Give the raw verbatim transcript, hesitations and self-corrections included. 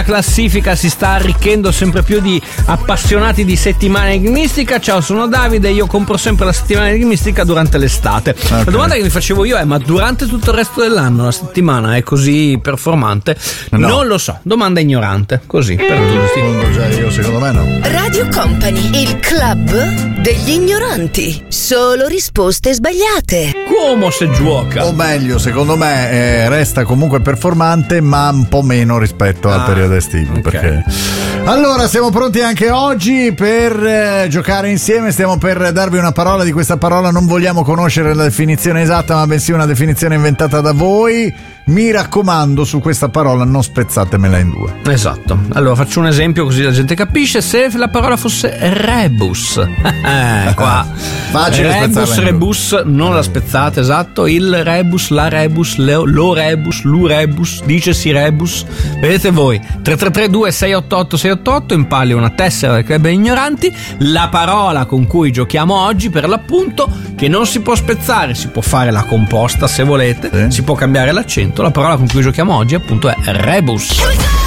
classifica si sta arricchendo sempre più di appassionati di settimana enigmistica. Ciao, sono Davide, io compro sempre la settimana enigmistica durante l'estate. Okay. La domanda che mi facevo io è: ma durante tutto il resto dell'anno la settimana è così performante? No. Non lo so, domanda ignorante, così per tutti. Già io secondo me no. Radio Company, il club degli ignoranti. Solo risposte sbagliate. Come se gioca? O meglio, secondo me eh, resta comunque performante, ma un po' meno rispetto ah, al periodo estivo. Okay. Perché... Allora, siamo pronti anche oggi per eh, giocare insieme. Stiamo per darvi una parola. Di questa parola non vogliamo conoscere la definizione esatta, ma bensì una definizione inventata da voi. Mi raccomando, su questa parola non spezzatemela in due. Esatto. Allora faccio un esempio così la gente capisce. Se la parola fosse rebus, eh, qua facile, rebus, rebus, non la spezzate, esatto. Il rebus, la rebus, lo, lo rebus, lu rebus, dicesi rebus. Vedete voi. Tre tre tre due sei otto otto sei otto otto, in palio una tessera del club ignoranti. La parola con cui giochiamo oggi, per l'appunto, che non si può spezzare, si può fare la composta se volete, sì. Si può cambiare l'accento. La parola con cui giochiamo oggi appunto è rebus.